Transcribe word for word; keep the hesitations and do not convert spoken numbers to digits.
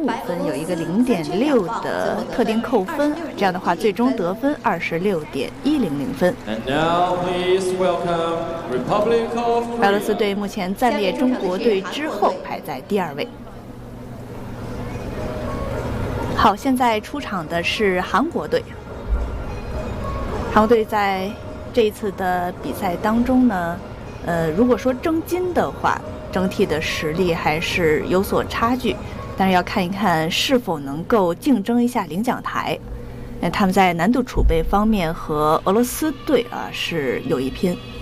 五分，有一个零点六的特定扣分，这样的话最终得分二十六点一零零分。白俄罗斯队目前暂列中国队之后，排在第二位。好，现在出场的是韩国队。韩国队在这一次的比赛当中呢，呃，如果说争金的话，整体的实力还是有所差距，但是要看一看是否能够竞争一下领奖台。那他们在难度储备方面和俄罗斯队啊是有一拼。